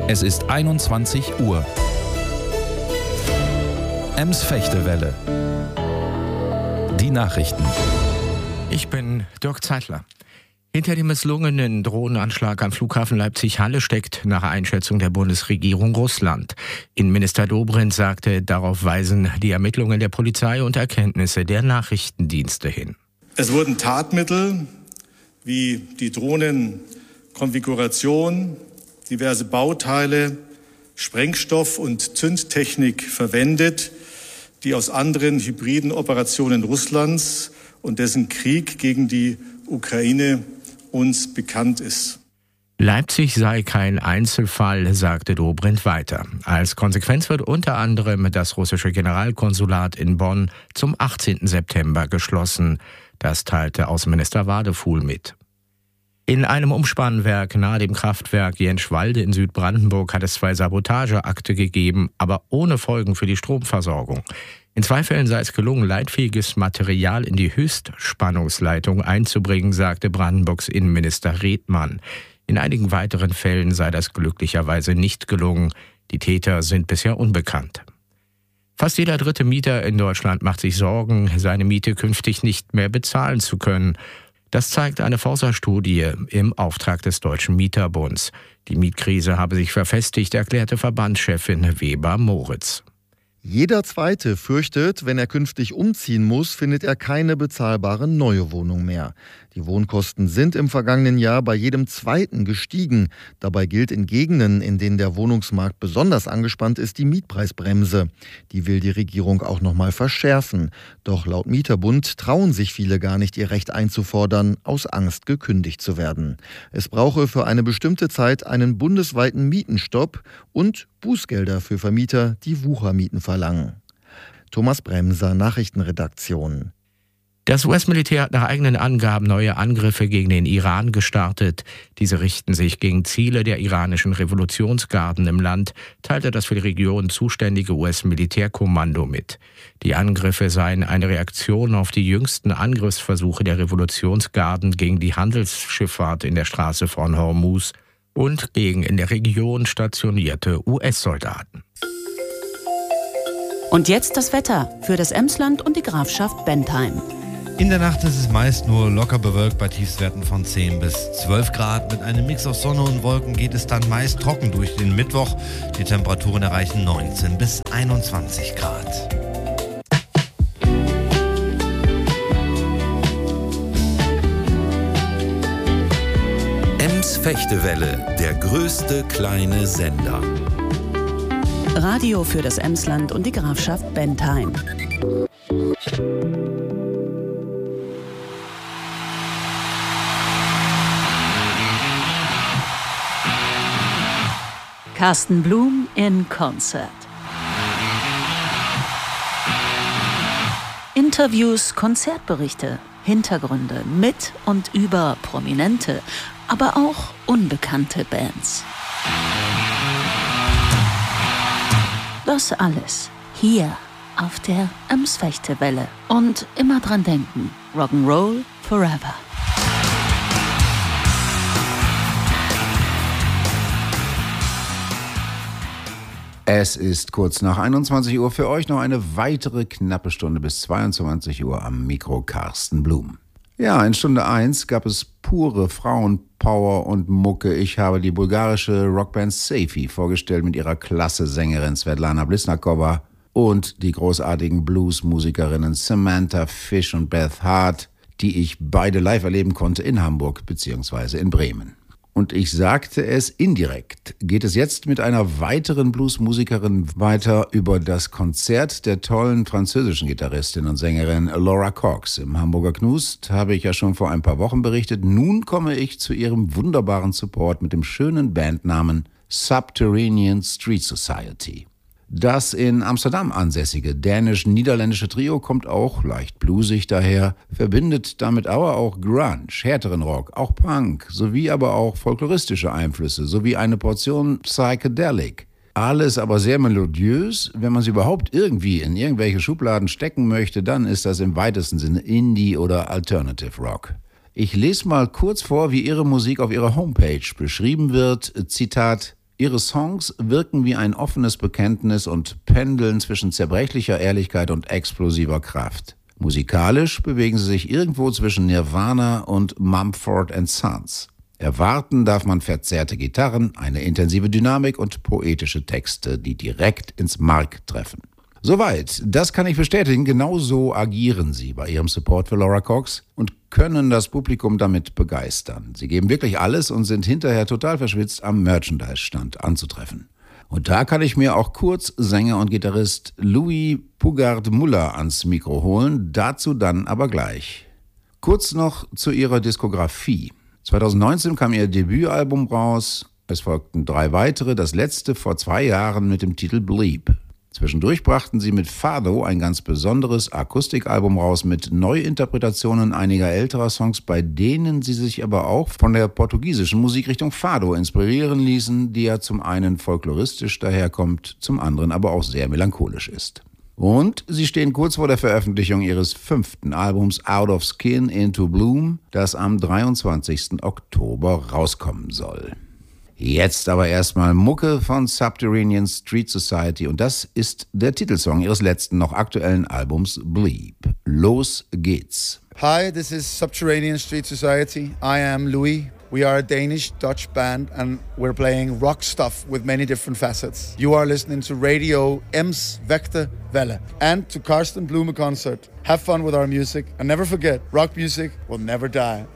Es ist 21 Uhr. Ems-Fechtewelle. Die Nachrichten. Ich bin Dirk Zeitler. Hinter dem misslungenen Drohnenanschlag am Flughafen Leipzig-Halle steckt nach Einschätzung der Bundesregierung Russland. Innenminister Dobrindt sagte, darauf weisen die Ermittlungen der Polizei und Erkenntnisse der Nachrichtendienste hin. Es wurden Tatmittel wie die Drohnenkonfiguration, diverse Bauteile, Sprengstoff und Zündtechnik verwendet, die aus anderen hybriden Operationen Russlands und dessen Krieg gegen die Ukraine uns bekannt ist. Leipzig sei kein Einzelfall, sagte Dobrindt weiter. Als Konsequenz wird unter anderem das russische Generalkonsulat in Bonn zum 18. September geschlossen. Das teilte Außenminister Wadefuhl mit. In einem Umspannwerk nahe dem Kraftwerk Jenschwalde in Südbrandenburg hat es 2 Sabotageakte gegeben, aber ohne Folgen für die Stromversorgung. In 2 Fällen sei es gelungen, leitfähiges Material in die Höchstspannungsleitung einzubringen, sagte Brandenburgs Innenminister Redmann. In einigen weiteren Fällen sei das glücklicherweise nicht gelungen. Die Täter sind bisher unbekannt. Fast jeder 3. Mieter in Deutschland macht sich Sorgen, seine Miete künftig nicht mehr bezahlen zu können. Das zeigt eine Forsa-Studie im Auftrag des Deutschen Mieterbunds. Die Mietkrise habe sich verfestigt, erklärte Verbandschefin Weber-Moritz. Jeder Zweite fürchtet, wenn er künftig umziehen muss, findet er keine bezahlbare neue Wohnung mehr. Die Wohnkosten sind im vergangenen Jahr bei jedem Zweiten gestiegen. Dabei gilt in Gegenden, in denen der Wohnungsmarkt besonders angespannt ist, die Mietpreisbremse. Die will die Regierung auch noch mal verschärfen. Doch laut Mieterbund trauen sich viele gar nicht, ihr Recht einzufordern, aus Angst gekündigt zu werden. Es brauche für eine bestimmte Zeit einen bundesweiten Mietenstopp und Bußgelder für Vermieter, die Wuchermieten verlangen. Thomas Bremser, Nachrichtenredaktion. Das US-Militär hat nach eigenen Angaben neue Angriffe gegen den Iran gestartet. Diese richten sich gegen Ziele der iranischen Revolutionsgarden im Land, teilte das für die Region zuständige US-Militärkommando mit. Die Angriffe seien eine Reaktion auf die jüngsten Angriffsversuche der Revolutionsgarden gegen die Handelsschifffahrt in der Straße von Hormuz und gegen in der Region stationierte US-Soldaten. Und jetzt das Wetter für das Emsland und die Grafschaft Bentheim. In der Nacht ist es meist nur locker bewölkt bei Tiefstwerten von 10 bis 12 Grad. Mit einem Mix aus Sonne und Wolken geht es dann meist trocken durch den Mittwoch. Die Temperaturen erreichen 19 bis 21 Grad. Ems-Fechtewelle, der größte kleine Sender. Radio für das Emsland und die Grafschaft Bentheim. Carsten Blum in Concert. Interviews, Konzertberichte, Hintergründe mit und über prominente, aber auch unbekannte Bands. Das alles hier auf der Ems-Fechtewelle. Und immer dran denken, Rock'n'Roll forever. Es ist kurz nach 21 Uhr. Für euch noch eine weitere knappe Stunde bis 22 Uhr am Mikro Carsten Blum. Ja, in Stunde 1 gab es pure Frauenpower und Mucke. Ich habe die bulgarische Rockband Seifi vorgestellt mit ihrer klasse Sängerin Svetlana Blisnakova und die großartigen Bluesmusikerinnen Samantha Fish und Beth Hart, die ich beide live erleben konnte in Hamburg bzw. in Bremen. Und ich sagte es indirekt, geht es jetzt mit einer weiteren Bluesmusikerin weiter über das Konzert der tollen französischen Gitarristin und Sängerin Laura Cox. Im Hamburger Knust habe ich ja schon vor ein paar Wochen berichtet. Nun komme ich zu ihrem wunderbaren Support mit dem schönen Bandnamen Subterranean Street Society. Das in Amsterdam ansässige dänisch-niederländische Trio kommt auch leicht bluesig daher, verbindet damit aber auch Grunge, härteren Rock, auch Punk, sowie aber auch folkloristische Einflüsse, sowie eine Portion Psychedelic. Alles aber sehr melodiös. Wenn man sie überhaupt irgendwie in irgendwelche Schubladen stecken möchte, dann ist das im weitesten Sinne Indie oder Alternative Rock. Ich lese mal kurz vor, wie ihre Musik auf ihrer Homepage beschrieben wird. Zitat: Ihre Songs wirken wie ein offenes Bekenntnis und pendeln zwischen zerbrechlicher Ehrlichkeit und explosiver Kraft. Musikalisch bewegen sie sich irgendwo zwischen Nirvana und Mumford & Sons. Erwarten darf man verzerrte Gitarren, eine intensive Dynamik und poetische Texte, die direkt ins Mark treffen. Soweit, das kann ich bestätigen, genau so agieren sie bei ihrem Support für Laura Cox und können das Publikum damit begeistern. Sie geben wirklich alles und sind hinterher total verschwitzt am Merchandise-Stand anzutreffen. Und da kann ich mir auch kurz Sänger und Gitarrist Louis Pougard-Muller ans Mikro holen, dazu dann aber gleich. Kurz noch zu ihrer Diskografie. 2019 kam ihr Debütalbum raus, es folgten 3 weitere, das letzte vor 2 Jahren mit dem Titel Bleep. Zwischendurch brachten sie mit Fado ein ganz besonderes Akustikalbum raus mit Neuinterpretationen einiger älterer Songs, bei denen sie sich aber auch von der portugiesischen Musikrichtung Fado inspirieren ließen, die ja zum einen folkloristisch daherkommt, zum anderen aber auch sehr melancholisch ist. Und sie stehen kurz vor der Veröffentlichung ihres 5. Albums Out of Skin Into Bloom, das am 23. Oktober rauskommen soll. Jetzt aber erstmal Mucke von Subterranean Street Society und das ist der Titelsong ihres letzten noch aktuellen Albums Bleep. Los geht's. Hi, this is Subterranean Street Society. I am Louis. We are a Danish-Dutch band and we're playing rock stuff with many different facets. You are listening to Radio Ems Vector Welle and to Karsten Blume concert. Have fun with our music and never forget, rock music will never die.